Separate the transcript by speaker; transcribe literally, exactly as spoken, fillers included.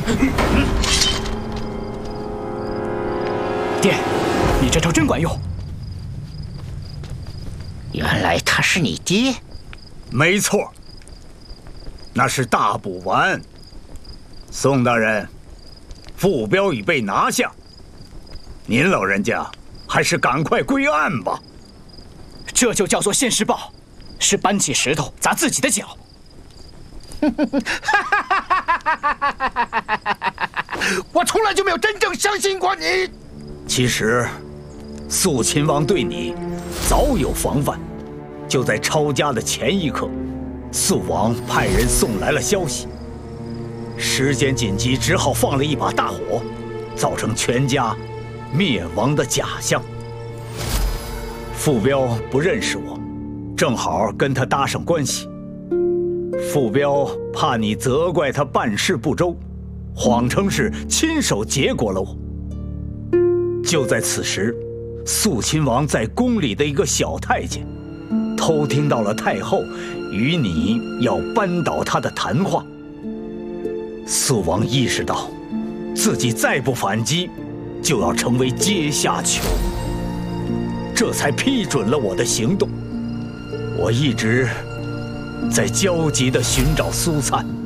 Speaker 1: 爹，你这招真管用。
Speaker 2: 原来他是你爹？
Speaker 3: 没错，那是大补丸。宋大人，副标已被拿下，您老人家还是赶快归案吧。
Speaker 1: 这就叫做现世报，是搬起石头砸自己的脚。
Speaker 2: 我从来就没有真正相信过你。
Speaker 3: 其实，肃亲王对你早有防范。就在抄家的前一刻，肃王派人送来了消息，时间紧急，只好放了一把大火，造成全家灭亡的假象。傅彪不认识我，正好跟他搭上关系。傅彪怕你责怪他办事不周，谎称是亲手结果了我。就在此时，肃亲王在宫里的一个小太监偷听到了太后与你要扳倒他的谈话。肃王意识到自己再不反击，就要成为阶下囚，这才批准了我的行动。我一直在焦急地寻找苏灿。